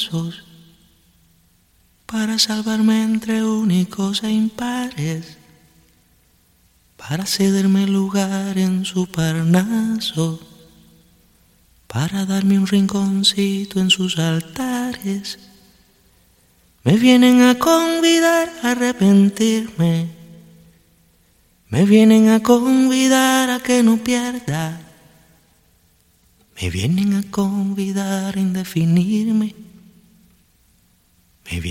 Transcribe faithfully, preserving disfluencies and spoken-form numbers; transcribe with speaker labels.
Speaker 1: brazos para salvarme entre únicos e impares, para cederme lugar en su Parnaso, para darme un rinconcito en sus altares. Me vienen a convidar a arrepentirme, me vienen a convidar a que no pierda, me vienen a convidar a indefinirme.